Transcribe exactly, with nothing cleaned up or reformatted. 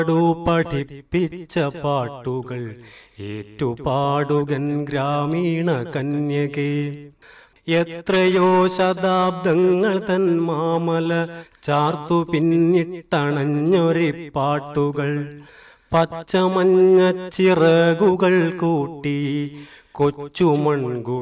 പഠിപ്പിച്ച പാട്ടുകൾ ഏറ്റുപാടുകൻ ഗ്രാമീണ കന്യകേ. എത്രയോ ശതാബ്ദങ്ങൾ തൻ മാമല ചാർത്തു പിന്നിട്ടണഞ്ഞൊരി പാട്ടുകൾ. പച്ചമഞ്ഞ ചിറകുകൾ കൂട്ടി കൊച്ചുമൺകു